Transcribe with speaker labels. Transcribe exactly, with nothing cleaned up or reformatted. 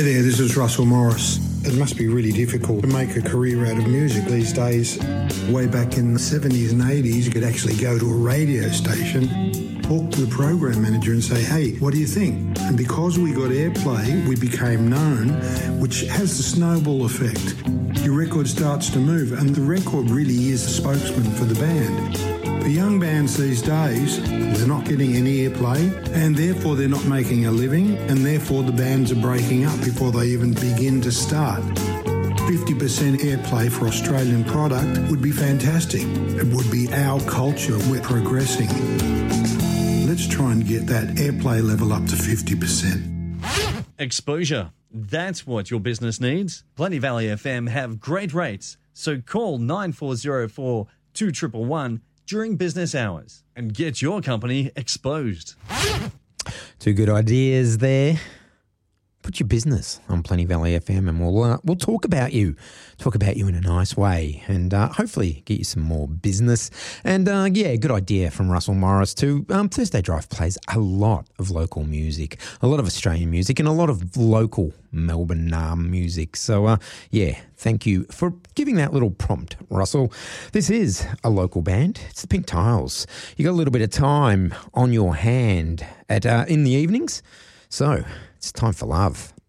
Speaker 1: Hey there, this is Russell Morris. It must be really difficult to make a career out of music these days. Way back in the seventies and eighties, you could actually go to a radio station, talk to the program manager and say, hey, what do you think? And because we got airplay, we became known, which has the snowball effect. Your record starts to move, and the record really is the spokesman for the band. For young bands these days, they're not getting any airplay, and therefore they're not making a living, and therefore the bands are breaking up before they even begin to start. fifty percent airplay for Australian product would be fantastic. It would be our culture. We're progressing. Let's try and get that airplay level up to fifty percent.
Speaker 2: Exposure. That's what your business needs. Plenty Valley F M have great rates, so call nine four zero four two one one one during business hours and get your company exposed.
Speaker 3: Two good ideas there. Put your business on Plenty Valley F M and we'll uh, we'll talk about you, talk about you in a nice way, and uh, hopefully get you some more business. And uh, yeah, good idea from Russell Morris too. Um, Thursday Drive plays a lot of local music, a lot of Australian music, and a lot of local Melbourne um, music. So uh, yeah, thank you for giving that little prompt, Russell. This is a local band. It's the Pink Tiles. You got a little bit of time on your hand at uh, in the evenings, so it's time for love.